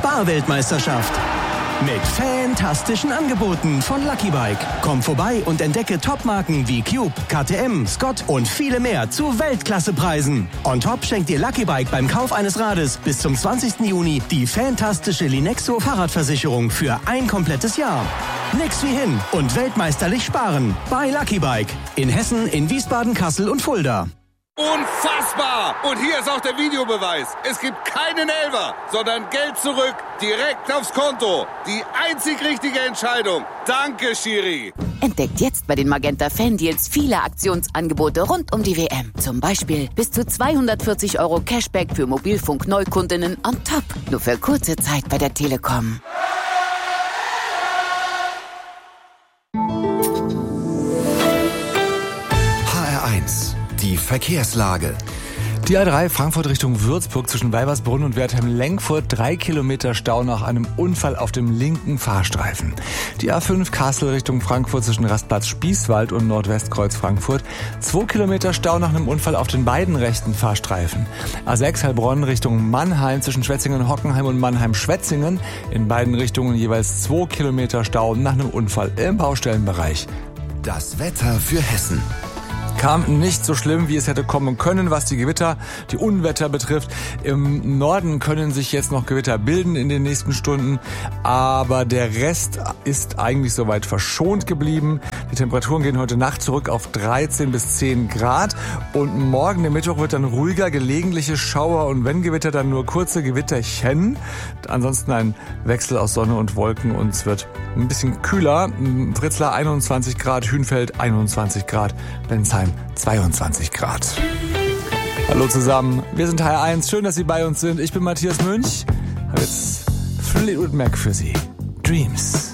Sparweltmeisterschaft. Mit fantastischen Angeboten von Lucky Bike. Komm vorbei und entdecke Topmarken wie Cube, KTM, Scott und viele mehr zu Weltklassepreisen. On top schenkt dir Lucky Bike beim Kauf eines Rades bis zum 20. Juni die fantastische Linexo Fahrradversicherung für ein komplettes Jahr. Nix wie hin und weltmeisterlich sparen bei Lucky Bike. In Hessen, in Wiesbaden, Kassel und Fulda. Unfassbar! Und hier ist auch der Videobeweis. Es gibt keinen Elfer, sondern Geld zurück, direkt aufs Konto. Die einzig richtige Entscheidung. Danke, Schiri. Entdeckt jetzt bei den Magenta Fan-Deals viele Aktionsangebote rund um die WM. Zum Beispiel bis zu 240 € Cashback für Mobilfunk-Neukundinnen on top. Nur für kurze Zeit bei der Telekom. HR1, die Verkehrslage. Die A3 Frankfurt Richtung Würzburg zwischen Weibersbrunn und Wertheim-Lenkfurt 3 Kilometer Stau nach einem Unfall auf dem linken Fahrstreifen. Die A5 Kassel Richtung Frankfurt zwischen Rastplatz Spießwald und Nordwestkreuz Frankfurt 2 Kilometer Stau nach einem Unfall auf den beiden rechten Fahrstreifen. A6 Heilbronn Richtung Mannheim zwischen Schwetzingen-Hockenheim und Mannheim-Schwetzingen in beiden Richtungen jeweils 2 Kilometer Stau nach einem Unfall im Baustellenbereich. Das Wetter für Hessen. Kam nicht so schlimm, wie es hätte kommen können, was die Unwetter betrifft. Im Norden können sich jetzt noch Gewitter bilden in den nächsten Stunden, aber der Rest ist eigentlich soweit verschont geblieben. Die Temperaturen gehen heute Nacht zurück auf 13 bis 10 Grad und morgen, der Mittwoch, wird dann ruhiger, gelegentliche Schauer und wenn Gewitter, dann nur kurze Gewitterchen. Ansonsten ein Wechsel aus Sonne und Wolken und es wird ein bisschen kühler. Fritzlar 21 Grad, Hünfeld 21 Grad, Bensheim 22 Grad. Hallo zusammen, wir sind HR1, schön, dass Sie bei uns sind. Ich bin Matthias Münch, habe jetzt Fleetwood Mac für Sie. Dreams.